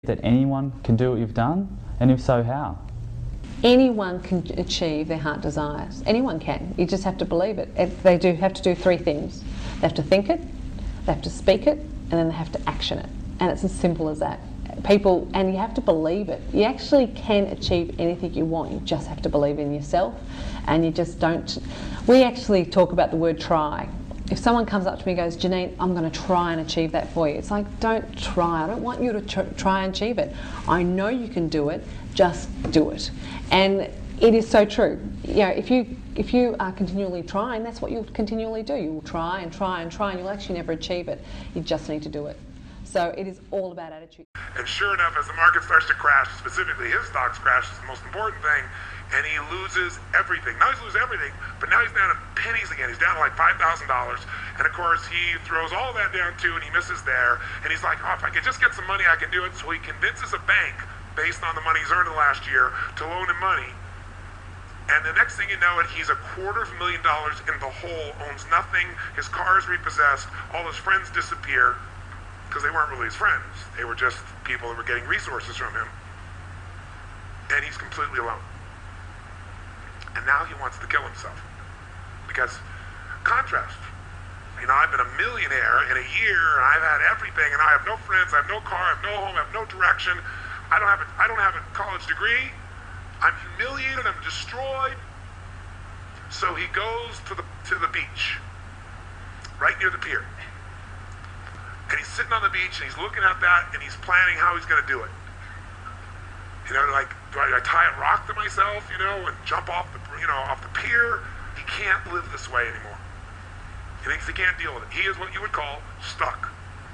that anyone can do what you've done? And if so, how? Anyone can achieve their heart desires. Anyone can. You just have to believe it. They do have to do three things. They have to think it, they have to speak it, and then they have to action it. And it's as simple as that. And you have to believe it. You actually can achieve anything you want. You just have to believe in yourself, and you just don't. We actually talk about the word try. If someone comes up to me and goes, Janine, I'm going to try and achieve that for you. It's like, don't try. I don't want you to try and achieve it. I know you can do it. Just do it. And it is so true. You know, if you are continually trying, that's what you'll continually do. You will try and try and try, and you'll actually never achieve it. You just need to do it. So it is all about attitude. And sure enough, as the market starts to crash, specifically his stocks crash is the most important thing, and he loses everything. Now he's losing everything, but now he's down to pennies again. He's down to like $5,000. And of course, he throws all that down too, and he misses there. And he's like, oh, if I could just get some money, I can do it. So he convinces a bank, based on the money he's earned in the last year, to loan him money. And the next thing you know it, he's $250,000 in the hole, owns nothing, his car is repossessed, all his friends disappear, because they weren't really his friends. They were just people that were getting resources from him. And he's completely alone. And now he wants to kill himself. Because, contrast, you know, I've been a millionaire in a year, and I've had everything, and I have no friends, I have no car, I have no home, I have no direction, I don't have a college degree, I'm humiliated, I'm destroyed. So he goes to the beach, right near the pier. And he's sitting on the beach, and he's looking at that, and he's planning how he's going to do it. You know, like, do I tie a rock to myself, you know, and jump off the pier? He can't live this way anymore. He thinks he can't deal with it. He is what you would call stuck.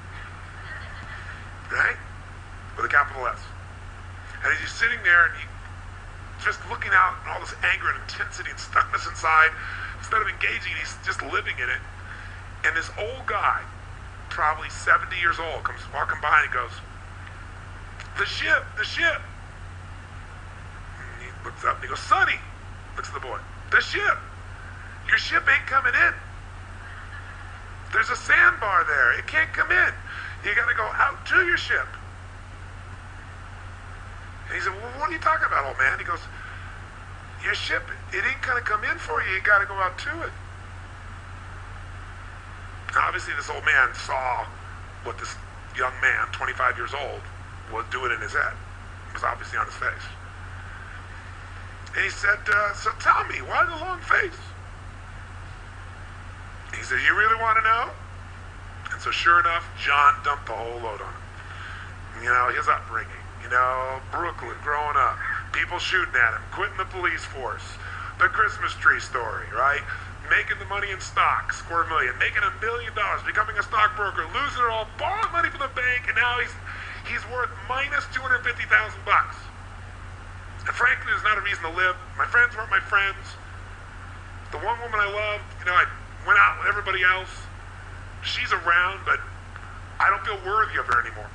Right? With a capital S. And he's just sitting there, and he's just looking out and all this anger and intensity and stuckness inside. Instead of engaging, he's just living in it. And this old guy, probably 70 years old, comes walking by and he goes, the ship. And he looks up and he goes, Sonny, looks at the boy, the ship. Your ship ain't coming in. There's a sandbar there. It can't come in. You got to go out to your ship. And he said, well, what are you talking about, old man? He goes, your ship, it ain't going to come in for you. You got to go out to it. Obviously, this old man saw what this young man, 25 years old, was doing in his head. It was obviously on his face. And he said, so tell me, why the long face? He said, you really want to know? And so sure enough, John dumped the whole load on him. You know, his upbringing, you know, Brooklyn, growing up, people shooting at him, quitting the police force, the Christmas tree story, right? Making the money in stocks, $250,000, making $1 million, becoming a stockbroker, losing it all, borrowing money from the bank, and now he's worth minus $250,000. And frankly, there's not a reason to live. My friends weren't my friends. The one woman I loved, you know, I went out with everybody else. She's around, but I don't feel worthy of her anymore.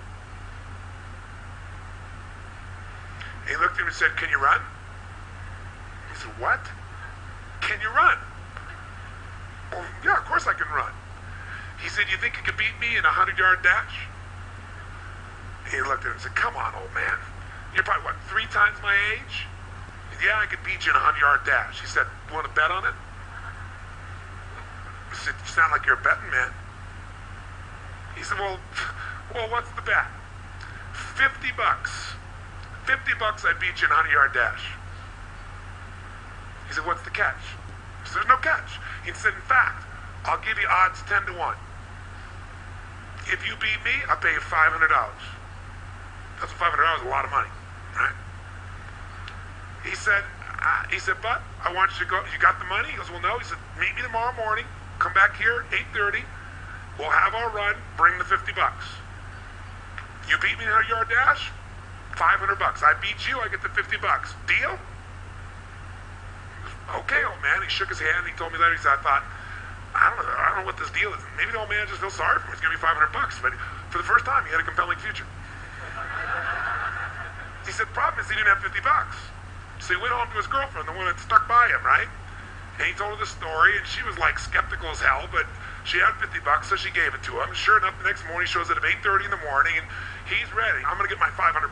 And he looked at him and said, can you run? He said, what? Can you run? Well, yeah, of course I can run. He said, you think you could beat me in a 100-yard dash? He looked at him and said, come on, old man. You're probably, what, 3 times my age? He said, yeah, I could beat you in a 100-yard dash. He said, want to bet on it? He said, you sound like you're a betting man. He said, well, what's the bet? $50. $50 I beat you in a 100-yard dash. He said, what's the catch? He said, there's no catch. He said, in fact, I'll give you odds 10 to 1. If you beat me, I'll pay you $500. That's $500 is a lot of money, right? He said, but I want you to go. You got the money? He goes, well, no. He said, meet me tomorrow morning. Come back here, 8:30. We'll have our run. Bring the $50. You beat me in a 100-yard dash? $500. I beat you, I get the $50. Deal? Okay, old man. He shook his hand. He told me later. He said, I don't know what this deal is. Maybe the old man just feels sorry for me. He's giving me $500. But for the first time, he had a compelling future. He said, the problem is he didn't have $50. So he went home to his girlfriend, the one that stuck by him, right? And he told her the story, and she was like skeptical as hell, but She had $50, so she gave it to him. Sure enough, the next morning he shows up at 8:30 in the morning, and he's ready. I'm going to get my 500